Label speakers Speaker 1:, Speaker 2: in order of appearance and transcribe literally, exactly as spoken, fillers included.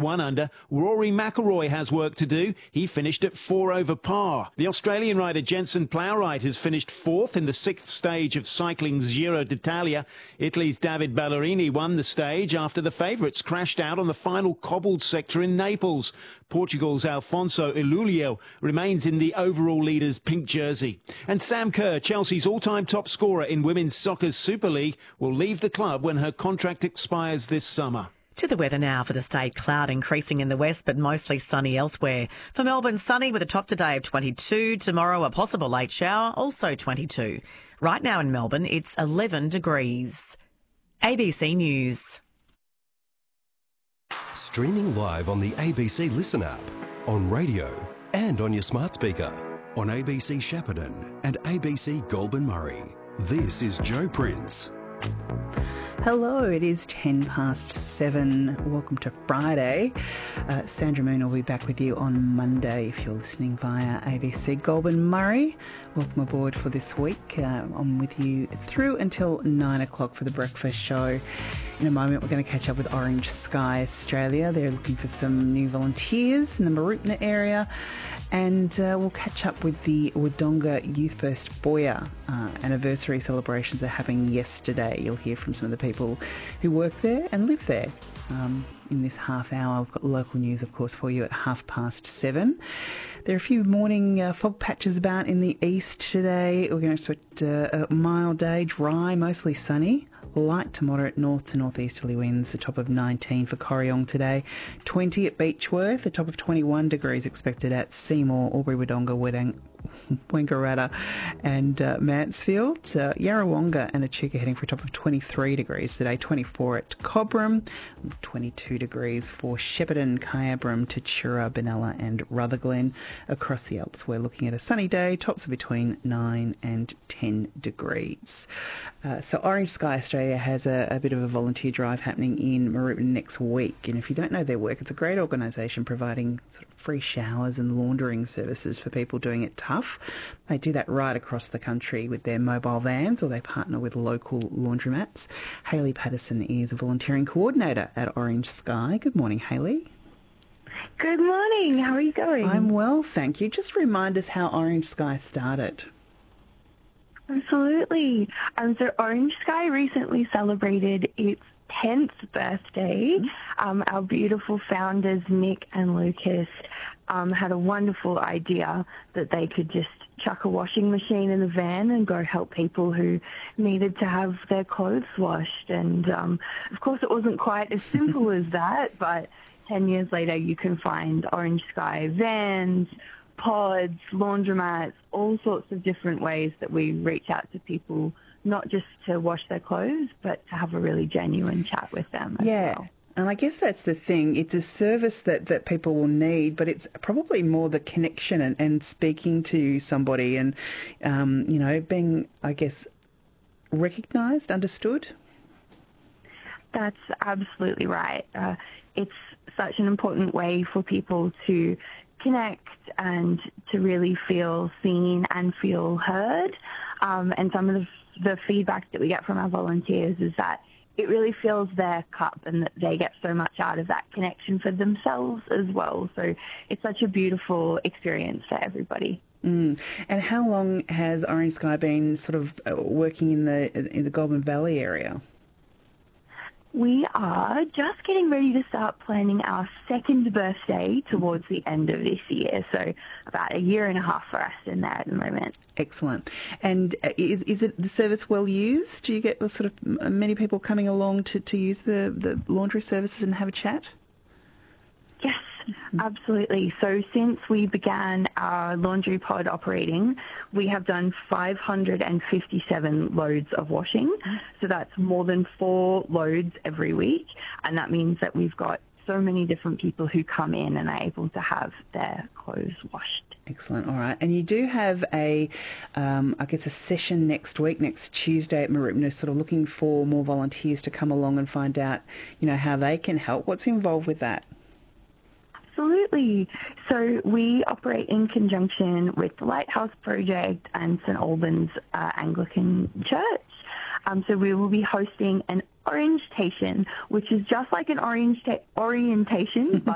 Speaker 1: one under. Rory McIlroy has work to do. He finished at four over par. The Australian rider Jensen Plowright has finished fourth in the sixth stage of cycling's Giro d'Italia. Italy's David Ballerini won the stage after the favourites crashed out on the final cobbled sector in Naples. Portugal's Alfonso Ilulio remains in the overall leader's pink jersey. And Sam Kerr, Chelsea's all-time top scorer in Women's Soccer's Super League, will leave the club when her contract expires this summer.
Speaker 2: To the weather now for the state. Cloud increasing in the west, but mostly sunny elsewhere. For Melbourne, sunny with a top today of twenty-two. Tomorrow, a possible late shower, also twenty-two. Right now in Melbourne, it's eleven degrees. A B C News.
Speaker 3: Streaming live on the A B C Listen app, on radio and on your smart speaker, on A B C Shepparton and A B C Goulburn Murray. This is Joe Prince.
Speaker 4: Hello, it is ten past seven. Welcome to Friday. Uh, Sandra Moon will be back with you on Monday if you're listening via A B C Goulburn Murray. Welcome aboard for this week. Uh, I'm with you through until nine o'clock for the breakfast show. In a moment, we're going to catch up with Orange Sky Australia. They're looking for some new volunteers in the Mooroopna area. And uh, we'll catch up with the Wodonga Youth First Boya uh, anniversary celebrations that happened yesterday. You'll hear from some of the people who work there and live there um, in this half hour. We've got local news, of course, for you at half past seven. There are a few morning uh, fog patches about in the east today. We're going to expect uh, a mild day, dry, mostly sunny. Light to moderate north to northeasterly winds, a top of nineteen for Corryong today, twenty at Beechworth, a top of twenty-one degrees expected at Seymour, Albury Wodonga, Wedang, Wangaratta and uh, Mansfield. Uh, Yarrawonga and Echuca heading for a top of twenty-three degrees today, twenty-four at Cobram, twenty-two degrees for Shepparton, Kyabram, Tatura, Benalla and Rutherglen. Across the Alps, we're looking at a sunny day, tops of between nine and ten degrees. Uh, so Orange Sky Australia has a, a bit of a volunteer drive happening in Mooroopna next week. And if you don't know their work, it's a great organisation providing sort of free showers and laundering services for people doing it tough. They do that right across the country with their mobile vans, or they partner with local laundromats. Hayley Patterson is a volunteering coordinator at Orange Sky. Good morning, Hayley.
Speaker 5: Good morning. How are you going?
Speaker 4: I'm well, thank you. Just remind us how Orange Sky started.
Speaker 5: Absolutely. Um, so Orange Sky recently celebrated its tenth birthday. Um, our beautiful founders, Nick and Lucas, um, had a wonderful idea that they could just chuck a washing machine in the van and go help people who needed to have their clothes washed. And, um, of course, it wasn't quite as simple as that, but ten years later you can find Orange Sky vans, pods, laundromats, all sorts of different ways that we reach out to people, not just to wash their clothes, but to have a really genuine chat with them as
Speaker 4: yeah.
Speaker 5: well.
Speaker 4: And I guess that's the thing. It's a service that, that people will need, but it's probably more the connection and, and speaking to somebody and, um, you know, being, I guess, recognised, understood.
Speaker 5: That's absolutely right. Uh, it's such an important way for people to connect and to really feel seen and feel heard. Um, and some of the, the feedback that we get from our volunteers is that it really fills their cup and that they get so much out of that connection for themselves as well. So it's such a beautiful experience for everybody.
Speaker 4: Mm. And how long has Orange Sky been sort of working in the in the Goulburn Valley area?
Speaker 5: We are just getting ready to start planning our second birthday towards the end of this year, so about a year and a half for us in there at the moment.
Speaker 4: Excellent. And is is it the service well used? Do you get sort of many people coming along to, to use the, the laundry services and have a chat?
Speaker 5: Yes, absolutely. So since we began our laundry pod operating, we have done five hundred fifty-seven loads of washing. So that's more than four loads every week. And that means that we've got so many different people who come in and are able to have their clothes washed.
Speaker 4: Excellent. All right. And you do have a, um, I guess, a session next week, next Tuesday at Mooroopna, sort of looking for more volunteers to come along and find out, you know, how they can help. What's involved with that?
Speaker 5: Absolutely. So we operate in conjunction with the Lighthouse Project and St Albans uh, Anglican Church. Um, so we will be hosting an Orangetation, which is just like an orange ta- orientation, but